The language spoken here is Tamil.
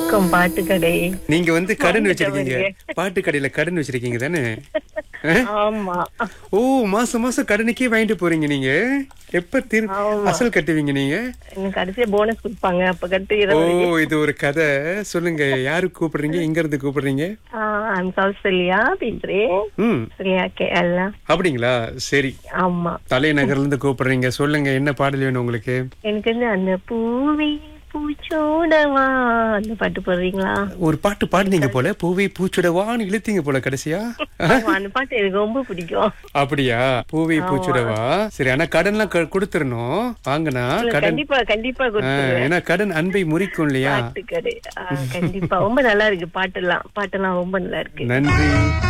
வணக்கம் பாட்டு கடை. நீங்க வந்து கடன் வாங்கிட்ட வச்சிருக்கீங்க, பாருங்க. பாட்டு கடையில கடன் வச்சிருக்கீங்க தானே? ஆமா ஓ, மாசம் மாசம் கடனுக்கே வாங்கிட்டு போறீங்க நீங்க. எப்ப ஆமா. அசல் கட்டுவீங்க நீங்க? எனக்கு கடைசியா போனஸ் கொடுப்பாங்க, அப்ப ஓ, கட்டுகிறேன். இது ஒரு கதை. சொல்லுங்க, யாரு கூப்பிடுறீங்க, எங்க இருந்து கூப்பிடுறீங்க? கௌசல்யா பேசுறேன். ம், சரியா கேள். அப்படிங்களா? சரி, ஆமா, தலைநகர்ல இருந்து கூப்பிடுறீங்க. சொல்லுங்க, என்ன பாடல் வேணும் உங்களுக்கு? எனக்கு வந்து அந்த பூவே பூச்சோடவா அந்த பாட்டு போடுறீங்களா? ஒரு பாட்டு பாடுனீங்க போல, பூவை பூச்சுடவான்னு இழுத்தீங்க போல கடைசியா. ஆமா, அந்த பாட்டு எனக்கு ரொம்ப பிடிக்கும். அப்படியா? பூவை ஆமா. பூச்சுடவா. சரி, ஆனா கடன்லாம் கொடுத்துடணும். வாங்கினா கடன். கண்டிப்பா கண்டிப்பா கொடுத்துருவேன். ஏன்னா கடன் அன்பை முறிக்கும் இல்லையா? பாட்டு கடை. கண்டிப்பா ரொம்ப நல்லா இருக்கு பாட்டெல்லாம் ரொம்ப நல்லா இருக்கு. நன்றி.